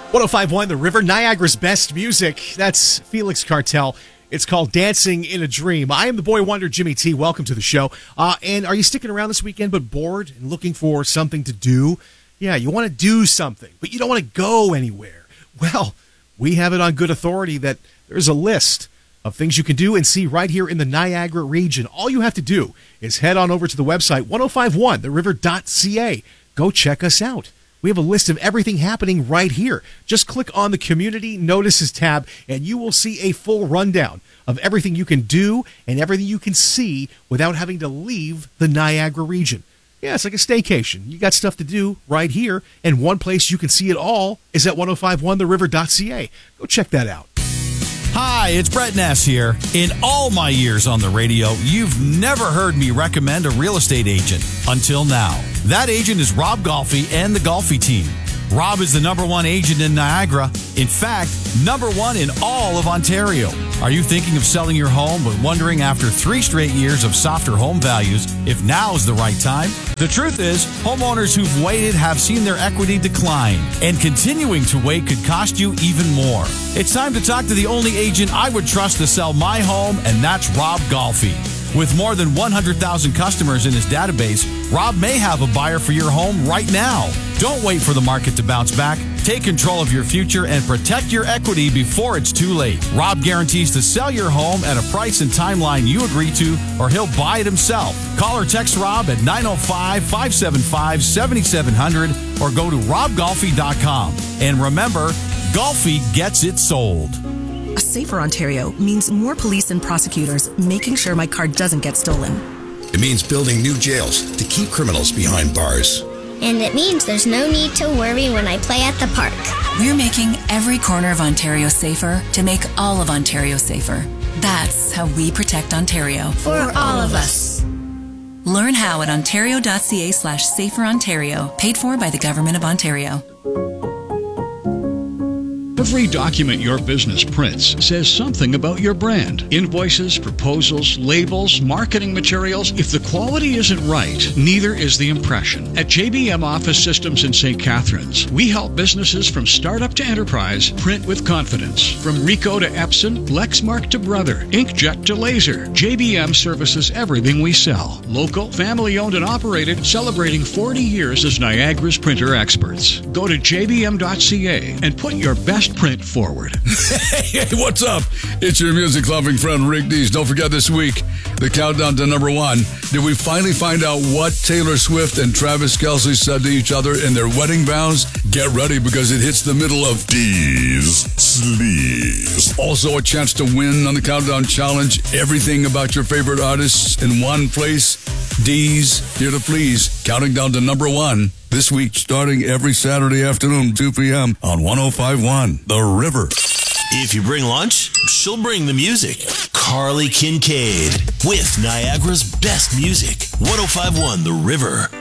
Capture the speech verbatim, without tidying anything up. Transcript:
one oh five point one The River, Niagara's best music. That's Felix Cartel. It's called Dancing in a Dream. I am the boy wonder, Jimmy T. Welcome to the show. Uh, and are you sticking around this weekend but bored and looking for something to do? Yeah, you want to do something, but you don't want to go anywhere. Well, we have it on good authority that there's a list of things you can do and see right here in the Niagara region. All you have to do is head on over to the website, ten fifty-one the river dot c a. Go check us out. We have a list of everything happening right here. Just click on the Community Notices tab, and you will see a full rundown of everything you can do and everything you can see without having to leave the Niagara region. Yeah, it's like a staycation. You got stuff to do right here, and one place you can see it all is at ten fifty-one the river dot c a. Go check that out. Hi, it's Brett Ness here. In all my years on the radio, you've never heard me recommend a real estate agent until now. That agent is Rob Golfi and the Golfi team. Rob is the number one agent in Niagara. In fact, number one in all of Ontario. Are you thinking of selling your home but wondering after three straight years of softer home values if now is the right time? The truth is, homeowners who've waited have seen their equity decline, and continuing to wait could cost you even more. It's time to talk to the only agent I would trust to sell my home, and that's Rob Golfi. With more than one hundred thousand customers in his database, Rob may have a buyer for your home right now. Don't wait for the market to bounce back. Take control of your future and protect your equity before it's too late. Rob guarantees to sell your home at a price and timeline you agree to, or he'll buy it himself. Call or text Rob at nine oh five, five seven five, seven seven zero zero or go to rob golfi dot com. And remember, Golfi gets it sold. A safer Ontario means more police and prosecutors making sure my car doesn't get stolen. It means building new jails to keep criminals behind bars. And it means there's no need to worry when I play at the park. We're making every corner of Ontario safer to make all of Ontario safer. That's how we protect Ontario. For all of us. Learn how at ontario.ca slash safer Ontario. Paid for by the Government of Ontario. Every document your business prints says something about your brand. Invoices, proposals, labels, marketing materials. If the quality isn't right, neither is the impression. At J B M Office Systems in Saint Catharines, we help businesses from startup to enterprise print with confidence. From Ricoh to Epson, Lexmark to Brother, Inkjet to Laser, J B M services everything we sell. Local, family-owned and operated, celebrating forty years as Niagara's printer experts. Go to j b m dot c a and put your best print forward. Hey, what's up? It's your music-loving friend Rick Dees. Don't forget this week, the countdown to number one. Did we finally find out what Taylor Swift and Travis Kelce said to each other in their wedding vows? Get ready because it hits the middle of Dees Sleaze. Also a chance to win on the Countdown Challenge. Everything about your favorite artists in one place. Dees, here to please. Counting down to number one. This week, starting every Saturday afternoon, two p.m. on ten fifty-one The River. If you bring lunch, she'll bring the music. Carly Kincaid with Niagara's best music. ten fifty-one The River.